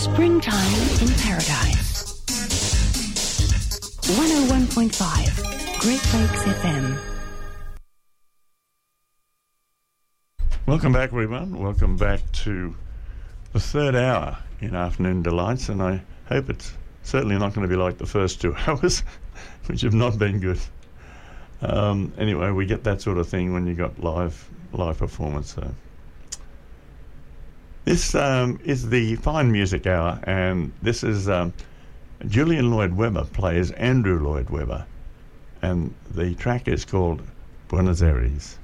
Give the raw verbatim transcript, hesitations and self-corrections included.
Springtime in Paradise. one oh one point five Great Lakes F M. Welcome back, everyone. Welcome back to the third hour in Afternoon Delights, and I hope it's certainly not going to be like the first two hours, which have not been good. Um, anyway, we get that sort of thing when you got live live performance. So. This um, is the Fine Music Hour, and this is um, Julian Lloyd Webber plays Andrew Lloyd Webber, and the track is called Buenos Aires.